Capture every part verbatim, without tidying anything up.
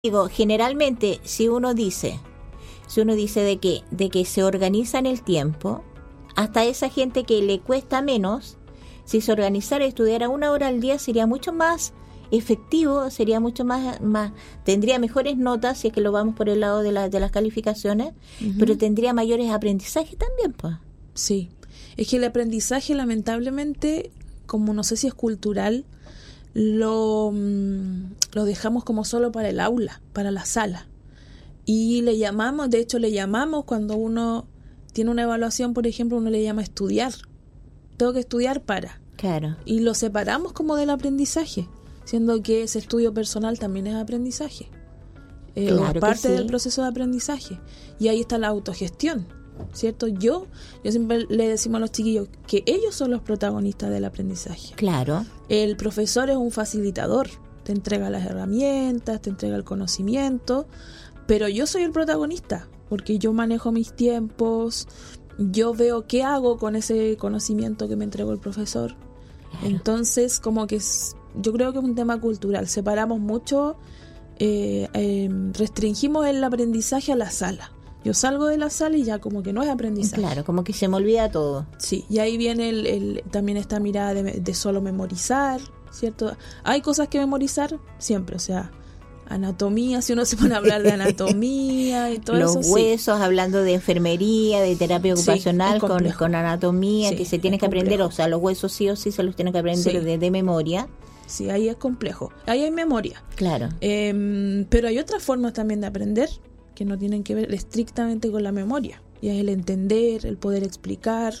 Digo, generalmente, si uno dice, si uno dice de que, de que se organiza en el tiempo, hasta esa gente que le cuesta menos, si se organizara y estudiara una hora al día, sería mucho más efectivo, sería mucho más, más, tendría mejores notas, si es que lo vamos por el lado de, la, de las calificaciones, uh-huh. pero tendría mayores aprendizajes también, pues. Sí, es que el aprendizaje, lamentablemente, como no sé si es cultural, lo, lo dejamos como solo para el aula, para la sala. Y le llamamos, de hecho le llamamos cuando uno tiene una evaluación, por ejemplo, uno le llama estudiar. Tengo que estudiar para. Claro. Y lo separamos como del aprendizaje, siendo que ese estudio personal también es aprendizaje. Eh, claro o parte sí. del proceso de aprendizaje. Y ahí está la autogestión, ¿cierto? Yo, yo siempre le decimos a los chiquillos que ellos son los protagonistas del aprendizaje. Claro. El profesor es un facilitador, te entrega las herramientas, te entrega el conocimiento, pero yo soy el protagonista, porque yo manejo mis tiempos, yo veo qué hago con ese conocimiento que me entregó el profesor. Claro. Entonces, como que es, yo creo que es un tema cultural, separamos mucho, eh, eh, restringimos el aprendizaje a la sala. Yo salgo de la sala y ya como que no es aprendizaje. Claro, como que se me olvida todo. Sí, y ahí viene el, el, también esta mirada de, de solo memorizar, ¿cierto? Hay cosas que memorizar siempre, o sea, anatomía, si uno se pone a hablar de anatomía y todo Los eso. Los huesos, sí. Hablando de enfermería, de terapia ocupacional, sí, con, con anatomía, sí, que se tiene que complejo. aprender, o sea, los huesos sí o sí se los tiene que aprender sí. de, de memoria. Sí, ahí es complejo, ahí hay memoria. Claro. Eh, pero hay otras formas también de aprender que no tienen que ver estrictamente con la memoria, y es el entender, el poder explicar.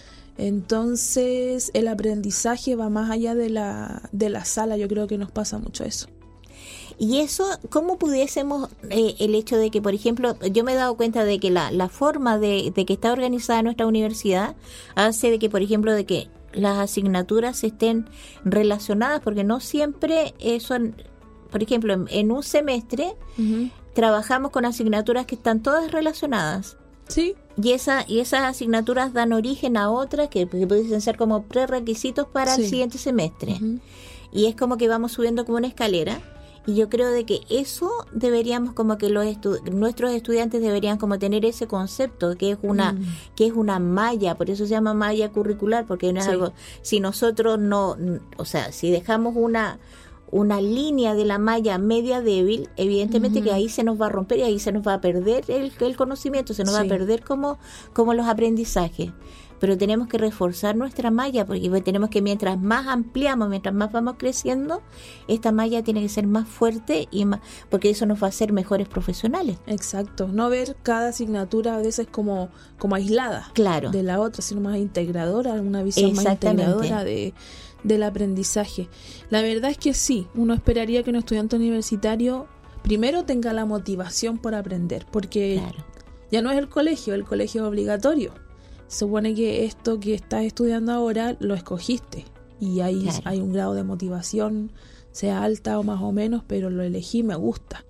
Entonces el aprendizaje va más allá de la, de la sala, yo creo que nos pasa mucho eso. Y eso, ¿cómo pudiésemos, eh, el hecho de que, por ejemplo, yo me he dado cuenta de que la, la forma de, de que está organizada nuestra universidad hace de que, por ejemplo, de que las asignaturas estén relacionadas, porque no siempre eh, son, por ejemplo, en, en un semestre, uh-huh. trabajamos con asignaturas que están todas relacionadas. Sí. Y, esa, y esas asignaturas dan origen a otras que, que pueden ser como prerequisitos para sí. el siguiente semestre. Uh-huh. Y es como que vamos subiendo como una escalera. Y yo creo de que eso deberíamos como que los estu- nuestros estudiantes deberían como tener ese concepto que es una mm. que es una malla, por eso se llama malla curricular, porque no es sí. algo, si nosotros no, o sea, si dejamos una una línea de la malla media débil, evidentemente uh-huh. que ahí se nos va a romper y ahí se nos va a perder el, el conocimiento, se nos sí. va a perder como, como los aprendizajes. Pero tenemos que reforzar nuestra malla, porque tenemos que, mientras más ampliamos, mientras más vamos creciendo, esta malla tiene que ser más fuerte, y más, porque eso nos va a hacer mejores profesionales. Exacto, no ver cada asignatura a veces como, como aislada claro. de la otra, sino más integradora, una visión más integradora de, del aprendizaje. La verdad es que sí, uno esperaría que un estudiante universitario primero tenga la motivación por aprender, porque claro. ya no es el colegio, el colegio es obligatorio. Se supone que esto que estás estudiando ahora lo escogiste y ahí claro. hay un grado de motivación, sea alta o más o menos, pero lo elegí, me gusta.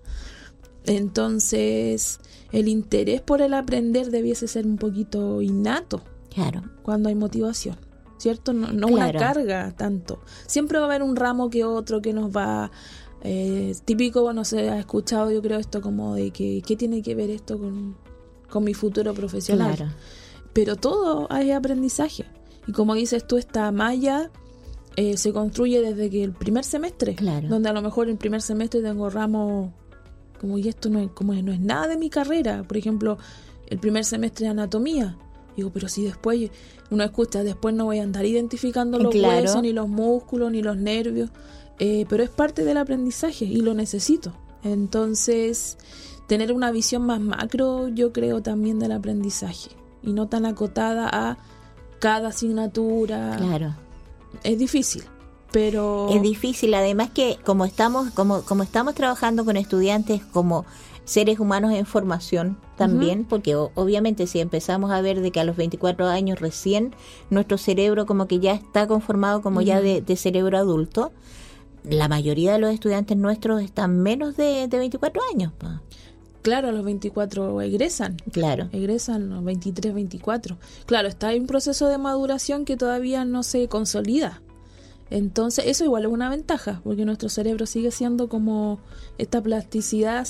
Entonces, el interés por el aprender debiese ser un poquito innato claro. cuando hay motivación, ¿cierto? No, no claro. una carga tanto. Siempre va a haber un ramo que otro que nos va... Eh, típico, no sé, has escuchado yo creo esto como de que ¿qué tiene que ver esto con, con mi futuro profesional? Claro. Pero todo es aprendizaje. Y como dices tú, esta malla eh, se construye desde que el primer semestre. Claro. Donde a lo mejor en el primer semestre tengo ramos como, y esto no es, como no es nada de mi carrera. Por ejemplo, el primer semestre de anatomía. Digo, pero si después uno escucha, después no voy a andar identificando los claro. huesos, ni los músculos, ni los nervios. Eh, pero es parte del aprendizaje y lo necesito. Entonces, tener una visión más macro, yo creo, también del aprendizaje. Y no tan acotada a cada asignatura. Claro. Es difícil, pero... Es difícil, además que como estamos como como estamos trabajando con estudiantes como seres humanos en formación también, uh-huh. porque o, obviamente si empezamos a ver de que a los veinticuatro años recién nuestro cerebro como que ya está conformado como uh-huh. ya de, de cerebro adulto, la mayoría de los estudiantes nuestros están menos de, de veinticuatro años, pues. Claro, a los veinticuatro egresan. Claro. Egresan los veintitrés, veinticuatro. Claro, está en un proceso de maduración que todavía no se consolida. Entonces eso igual es una ventaja, porque nuestro cerebro sigue siendo como, esta plasticidad